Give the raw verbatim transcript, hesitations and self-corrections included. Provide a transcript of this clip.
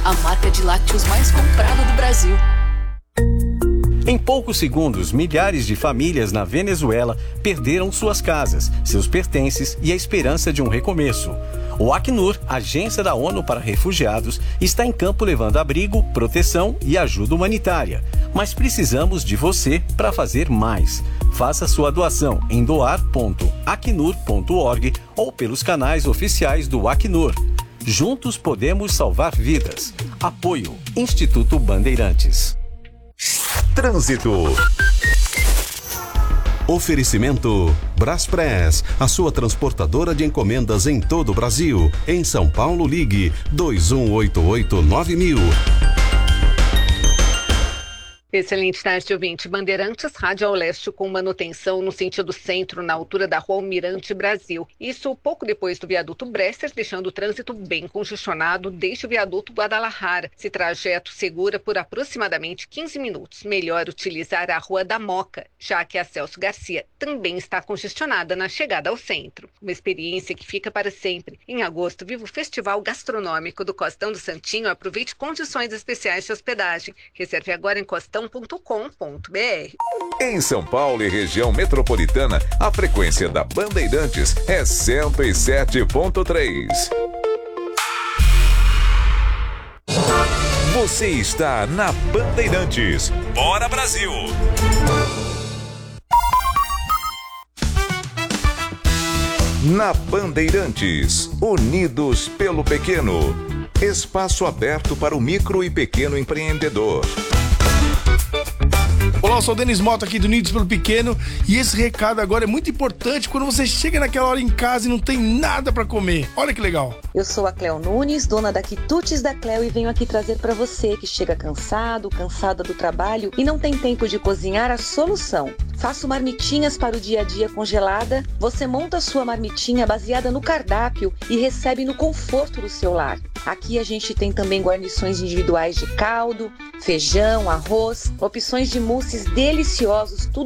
a marca de lácteos mais comprada do Brasil. Em poucos segundos, milhares de famílias na Venezuela perderam suas casas, seus pertences e a esperança de um recomeço. O Acnur, agência da ONU para refugiados, está em campo levando abrigo, proteção e ajuda humanitária. Mas precisamos de você para fazer mais. Faça sua doação em doar ponto acnur ponto org ou pelos canais oficiais do Acnur. Juntos podemos salvar vidas. Apoio Instituto Bandeirantes. Trânsito. Oferecimento Braspress, a sua transportadora de encomendas em todo o Brasil. Em São Paulo, ligue dois um oito oito nove mil. Excelente tarde, ouvinte. Bandeirantes, rádio ao leste com manutenção no sentido centro, na altura da rua Almirante Brasil. Isso pouco depois do viaduto Bresser, deixando o trânsito bem congestionado desde o viaduto Guadalajara. Esse trajeto segura por aproximadamente quinze minutos. Melhor utilizar a rua da Moca, já que a Celso Garcia também está congestionada na chegada ao centro. Uma experiência que fica para sempre. Em agosto, viva o Festival Gastronômico do Costão do Santinho. Aproveite condições especiais de hospedagem. Reserve agora em costão ponto com ponto br. Em São Paulo e região metropolitana, a frequência da Bandeirantes é cento e sete ponto três. Você está na Bandeirantes. Bora, Brasil! Na Bandeirantes, unidos pelo pequeno. Espaço aberto para o micro e pequeno empreendedor. Olá, eu sou o Denis Mota aqui do Unidos pelo Pequeno e esse recado agora é muito importante quando você chega naquela hora em casa e não tem nada para comer. Olha que legal. Eu sou a Cleo Nunes, dona da Quitutes da Cleo, e venho aqui trazer para você que chega cansado, cansada do trabalho e não tem tempo de cozinhar a solução. Faço marmitinhas para o dia a dia congelada. Você monta sua marmitinha baseada no cardápio e recebe no conforto do seu lar. Aqui a gente tem também guarnições individuais de caldo, feijão, arroz, opções de mousses deliciosos, tudo